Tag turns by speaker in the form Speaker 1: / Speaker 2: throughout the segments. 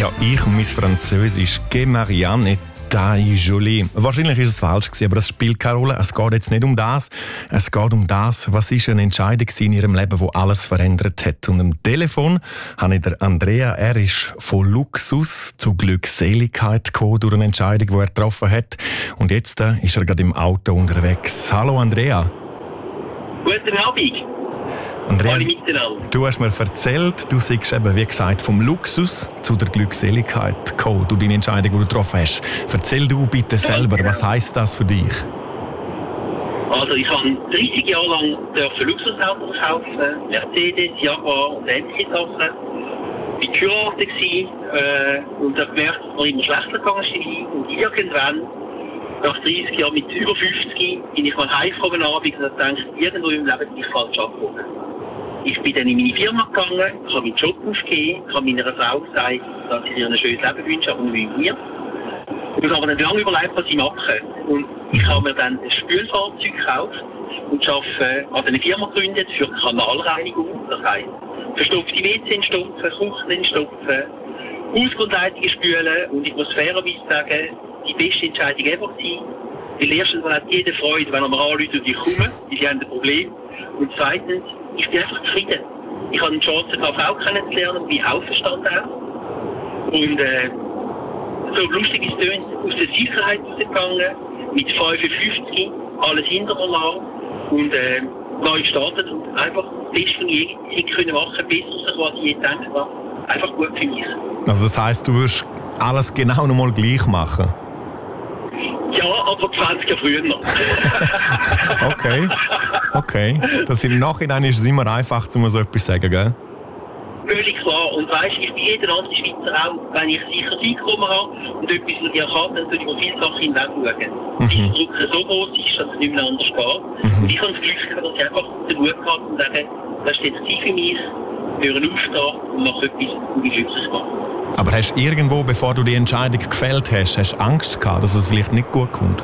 Speaker 1: Ja, ich und mein Französisch. «Que Marianne est jolie». Wahrscheinlich ist es falsch gewesen, aber das spielt keine Rolle. Es geht jetzt nicht um das. Es geht um das, was ist eine Entscheidung in ihrem Leben, die alles verändert hat. Und am Telefon habe ich den Andrea. Er ist von Luxus zu Glückseligkeit gekommen durch eine Entscheidung, die er getroffen hat. Und jetzt ist er gerade im Auto unterwegs. Hallo Andrea.
Speaker 2: Guten Abend.
Speaker 1: Andrea, du hast mir erzählt, du seist eben, wie gesagt, vom Luxus zu der Glückseligkeit gekommen, durch deine Entscheidung, die du getroffen hast. Erzähl du bitte selber, was heisst das für dich?
Speaker 2: Also ich habe 30 Jahre lang Luxusautos kaufen, Mercedes, Jaguar und ähnliche Sachen. Ich war geheiratet und habe gemerkt, dass mir immer schlechter gegangen ist. Und irgendwann, nach 30 Jahren mit über 50, bin ich mal heimgekommen am Abend und habe gedacht, irgendwo im Leben bin ich falsch abgekommen. Ich bin dann in meine Firma gegangen, ich habe meinen Job aufgegeben, ich habe meiner Frau gesagt, dass ich ihr ein schönes Leben wünsche, aber nicht mit mir. Und ich habe dann lange überlegt, was ich mache. Und ich habe mir dann ein Spülfahrzeug gekauft und arbeite an einer Firma gegründet für Kanalreinigung. Das heisst, verstopfte WC entstopfen, Kuchen entstopfen, Hausgrundleitungen spülen. Und ich muss fairerweise sagen, die beste Entscheidung ever gewesen. Weil erstens hat jede Freude, wenn man anruft und ich komme, sie haben ein Problem. Und zweitens, ich bin einfach zufrieden. Ich habe eine Chance, eine Frau kennenzulernen und bin auferstanden auch. Und so lustig ist es tönt, aus der Sicherheit rausgegangen, mit 55, alles hinter mir lassen und neu gestartet und einfach das Beste von je können machen, besser, als ich je gedacht habe. Einfach gut für mich.
Speaker 1: Also das heisst, du wirst alles genau nochmal gleich machen?
Speaker 2: Ja, aber 20 Jahre früher noch.
Speaker 1: Okay. Das im Nachhinein ist es immer einfach, so etwas zu sagen, gell?
Speaker 2: Völlig klar. Und weisst, ich bin jeder andere Schweizer auch, wenn ich sicher Einkommen habe und etwas nicht erkannt, dann würde ich über viele Sachen hinweg schauen. Die Druck so groß ist, dass es nicht mehr anders geht. Und ich habe das Glück gehabt, dass ich einfach den Mut gehabt und sage, das ist jetzt Zeit für mich, hören aufstehen und mache etwas, um mich glücklich zu machen.
Speaker 1: Aber hast du irgendwo, bevor du die Entscheidung gefällt hast du Angst gehabt, dass es vielleicht nicht gut kommt?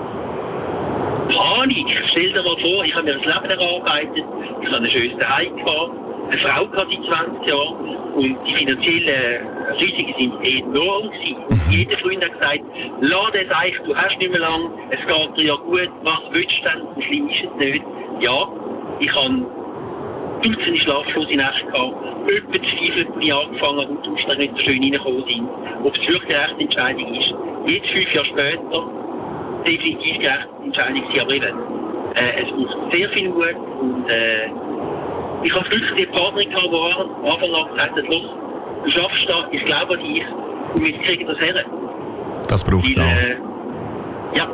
Speaker 2: Panik. Stell dir mal vor, ich habe mir das Leben erarbeitet, ich habe ein schönes Zuhause gehabt, eine Frau gehabt seit 20 Jahren und die finanziellen Risiken sind enorm gewesen. Und jeder Freund hat gesagt, lass das einfach, du hast nicht mehr lang, es geht dir ja gut, was willst du denn, so schlimm ist es nicht. Ja, ich habe Dutzende schlaflose Nächte gehabt, etwa Zweifel, als ich angefangen habe und die Umstände nicht so schön reingekommen sind, ob es wirklich eine rechte Entscheidung ist. Jetzt, 5 Jahre später, definitiv die rechte Entscheidung sie aber eben. Es braucht sehr viel Mut und ich habe wirklich die Partnerin gehabt, die am Anfang an gesagt hat, los, du schaffst das, ich glaube an dich und wir kriegen das her.
Speaker 1: Das braucht es auch.
Speaker 2: Ja.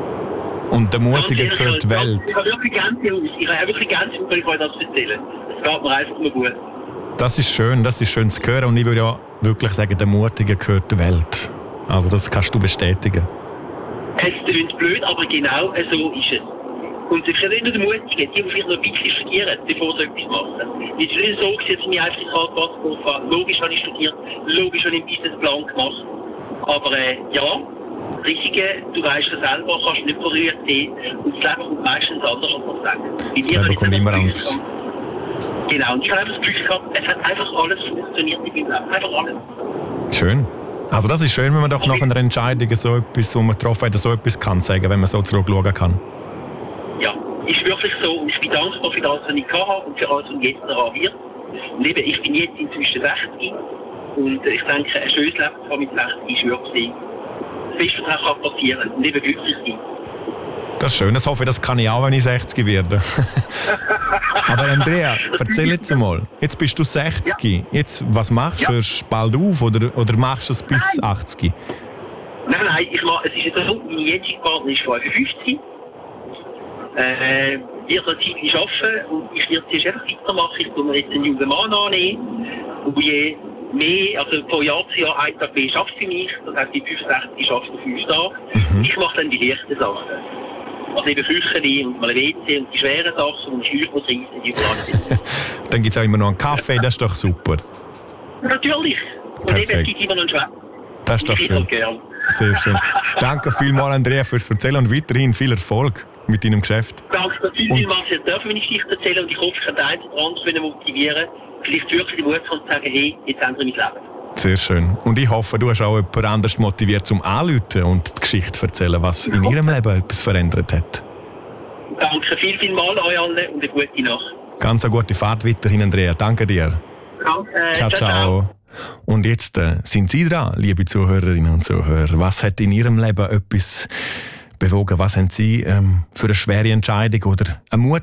Speaker 1: Und der Mutige gehört die Welt.
Speaker 2: Ich habe wirklich Gänsehaut. Ich habe wirklich Gänsehaut, wenn ich euch das erzähle. Es geht mir einfach nur gut.
Speaker 1: Das ist schön zu hören. Und ich würde ja wirklich sagen, der Mutige gehört die Welt. Also das kannst du bestätigen.
Speaker 2: Es klingt blöd, aber genau so ist es. Und ich kann nicht nur den Mutigen, die vielleicht noch ein bisschen studieren, bevor sie etwas machen. Es ist nicht so, dass ich mich einfach ins Radwasser fahre. Logisch habe ich studiert, logisch habe ich einen Businessplan gemacht. Aber ja, Risiken, du weißt ja selber, kannst du nicht berührt sehen. Und das Leben kommt meistens anders, als man sagt.
Speaker 1: Das Leben kommt immer anders.
Speaker 2: Genau, und ich habe einfach das Gefühl gehabt, es hat einfach alles funktioniert in meinem Leben. Einfach alles.
Speaker 1: Schön. Also das ist schön, wenn man doch nach einer Entscheidung so etwas, wo man getroffen hat, so etwas kann sagen, wenn man so zurückschauen kann.
Speaker 2: Ja, ist wirklich so. Und ich bin dankbar für das, was ich hatte und für alles, was jetzt noch wird. Und eben, ich bin jetzt inzwischen 60 und ich denke, ein schönes Leben mit 60 ist wirklich das Beste, was kann passieren und eben glücklich sein.
Speaker 1: Das ist schön, das hoffe ich, das kann ich auch, wenn ich 60 werde. Aber Andrea, erzähl jetzt mal, jetzt bist du 60, ja. Jetzt, was machst du? Hörst du bald auf oder machst du es bis 80?
Speaker 2: Nein, es ist jetzt so, mein jetziger Partner ist 55. Wir sollen zeitlich arbeiten und ich werde jetzt einfach weitermachen. Ich tue mir jetzt einen jungen Mann annehmen. Und je mehr, also von Jahr zu Jahr, ein Tag mehr schafft für mich. Das heißt, die 65 schafft er 5 Tage. Ich mache dann die leichten Sachen. Also eben Küche und mal ein WC und die schweren Sachen und die Scheuchmotrice, die überall.
Speaker 1: Dann gibt es auch immer noch einen Kaffee, das ist doch super.
Speaker 2: Natürlich. Und
Speaker 1: perfekt.
Speaker 2: Eben gibt immer noch einen Schwätz.
Speaker 1: Das ist doch schön. Sehr schön. Danke vielmals, Andrea, fürs Erzählen und weiterhin viel Erfolg mit deinem Geschäft.
Speaker 2: Danke vielmals, ich darf meine Geschichte erzählen und ich hoffe, ich kann den einen oder anderen motivieren, vielleicht wirklich den Mut zu sagen, hey, jetzt ändere ich mein Leben.
Speaker 1: Sehr schön. Und ich hoffe, du hast auch jemand anders motiviert zum Anrufen und die Geschichte zu erzählen, was in ihrem Leben etwas verändert hat.
Speaker 2: Danke viel euch alle und eine gute Nacht.
Speaker 1: Ganz eine gute Fahrt weiterhin, Andrea. Danke dir.
Speaker 2: Danke.
Speaker 1: Ciao. Und jetzt sind Sie dran, liebe Zuhörerinnen und Zuhörer. Was hat in Ihrem Leben etwas bewogen? Was haben Sie für eine schwere Entscheidung oder eine